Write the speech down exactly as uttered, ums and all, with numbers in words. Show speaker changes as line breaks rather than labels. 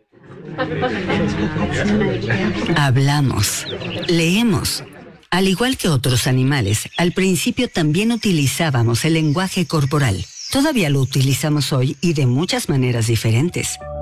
Hablamos, leemos. Al igual que otros animales, al principio también utilizábamos el lenguaje corporal. Todavía lo utilizamos hoy y de muchas maneras diferentes.